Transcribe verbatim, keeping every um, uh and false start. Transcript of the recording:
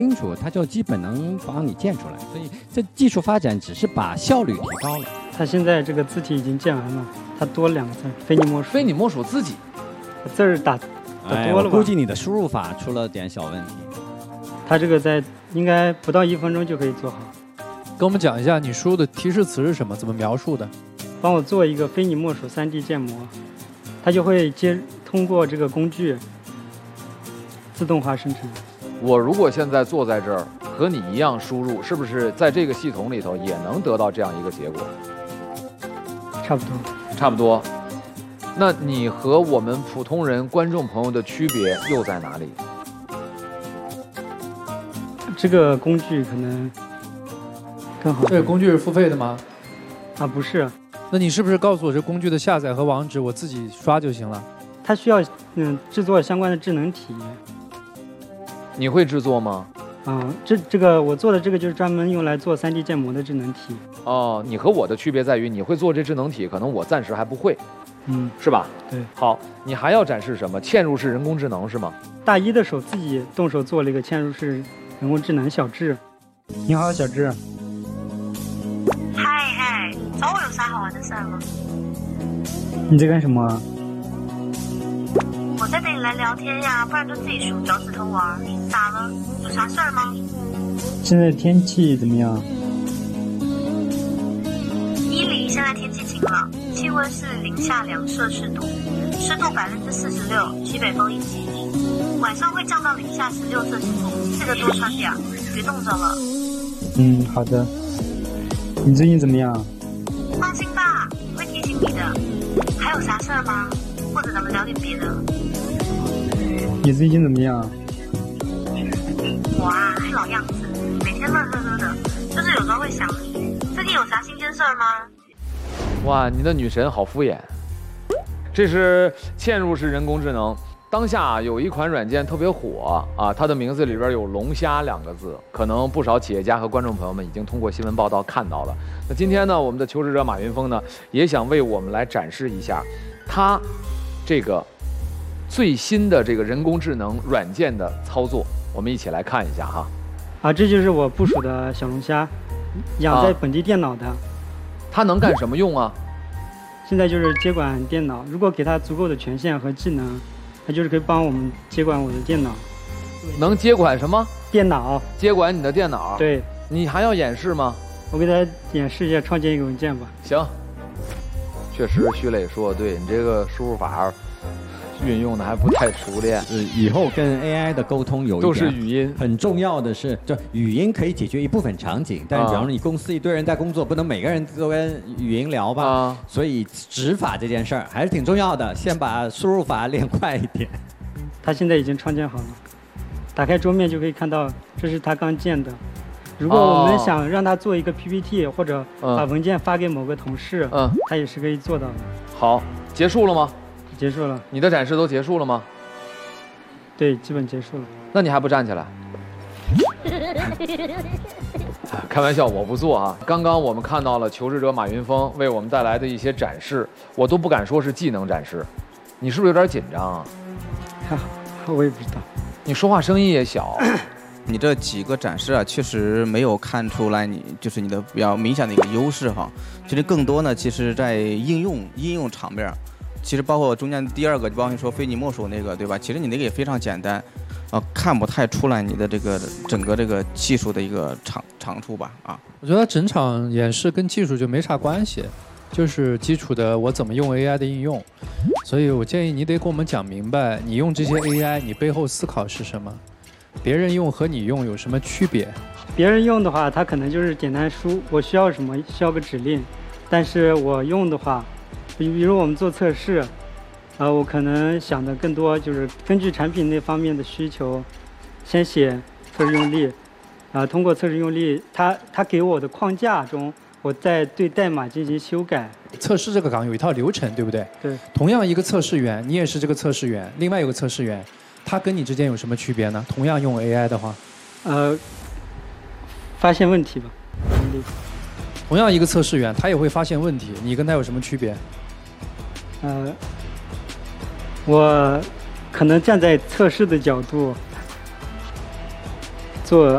清楚，它就基本能帮你建出来。所以这技术发展只是把效率提高了。 它现在这个字体已经建完了，它多了两个字，非你莫属。 非你莫属自己， 字儿打打多了吧？ 哎、我估计你的输入法出了点小问题。 它这个在应该不到一分钟就可以做好。 跟我们讲一下你输入的提示词是什么，怎么描述的？ 帮我做一个非你莫属 三 D 建模，它就会接通过这个工具自动化生成。 我如果现在坐在这儿和你一样输入，是不是在这个系统里头也能得到这样一个结果？ 差不多。 差不多。那你和我们普通人观众朋友的区别又在哪里？ 这个工具可能更好。 这个工具是付费的吗？ 啊，不是。 那你是不是告诉我这工具的下载和网址，我自己刷就行了？ 它需要嗯制作相关的智能体。 你会制作吗？ 啊、嗯，这这个我做的这个就是专门用来做 三 D 建模的智能体。 哦，你和我的区别在于你会做这智能体，可能我暂时还不会。 嗯， 是吧？ 对。 好，你还要展示什么？嵌入式人工智能是吗？ 大一的时候自己动手做了一个嵌入式人工智能小智。你好，小智。 嗨嗨，找我有啥好玩的事儿吗？ 你在干什么啊？ 我在等你来聊天呀，不然就自己数脚趾头玩。咋了？有啥事儿吗？ 现在天气怎么样？ 伊犁现在天气晴朗，气温是零下两摄氏度，湿度百分之四十六，西北风一级。晚上会降到零下十六摄氏度，记得多穿点，别冻着了。 嗯，好的。你最近怎么样？ 放心吧，会提醒你的。还有啥事儿吗？或者咱们聊点别的？ 你最近怎么样？ 我啊，还老样子，每天乐呵呵的，就是有时候会想你。最近有啥新鲜事儿吗？ 哇，你的女神好敷衍。这是嵌入式人工智能。当下有一款软件特别火啊，它的名字里边有龙虾两个字，可能不少企业家和观众朋友们已经通过新闻报道看到了。那今天呢，我们的求职者马云峰呢，也想为我们来展示一下他这个最新的这个人工智能软件的操作，我们一起来看一下哈。 啊，这就是我部署的小龙虾，养在本地电脑的。啊、 它能干什么用啊？ 现在就是接管电脑，如果给它足够的权限和技能。它就是可以帮我们接管我的电脑， 能接管什么？ 电脑， 接管你的电脑。 对， 你还要演示吗？ 我给大家演示一下创建一个文件吧。 行，确实徐磊说的对，你这个输入法运用的还不太熟练。 呃，以后跟 A I 的沟通有一都是语音， 很重要的是，就语音可以解决一部分场景，但是比方说你公司一堆人在工作，不能每个人都跟语音聊吧，啊、所以指法这件事儿还是挺重要的，先把输入法练快一点。 他现在已经创建好了，打开桌面就可以看到，这是他刚建的。如果我们想让他做一个 P P T 或者把文件发给某个同事，嗯，他也是可以做到的。 好，结束了吗？ 结束了。 你的展示都结束了吗？ 对，基本结束了。 那你还不站起来？开玩笑，我不做啊。刚刚我们看到了求职者马云峰为我们带来的一些展示，我都不敢说是技能展示。你是不是有点紧张啊？ 我也不知道。 你说话声音也小。 你这几个展示啊，确实没有看出来你就是你的比较明显的一个优势哈。其实更多呢，其实在应用应用场面。其实包括中间第二个，就包括你说非你莫属那个，对吧？其实你那个也非常简单，啊，看不太出来你的这个整个这个技术的一个长长处吧，啊。 我觉得整场演示跟技术就没啥关系，就是基础的我怎么用 A I 的应用。所以我建议你得给我们讲明白，你用这些 A I， 你背后思考是什么？别人用和你用有什么区别？ 别人用的话，他可能就是简单输我需要什么，需要个指令，但是我用的话。比如我们做测试，呃，我可能想的更多就是根据产品那方面的需求，先写测试用例，啊、呃，通过测试用例，它它给我的框架中，我再对代码进行修改。 测试这个岗有一套流程，对不对？ 对。 同样一个测试员，你也是这个测试员，另外有个测试员，他跟你之间有什么区别呢？同样用 A I 的话， 呃，发现问题吧。 同样一个测试员，他也会发现问题，你跟他有什么区别？ 呃，我可能站在测试的角度做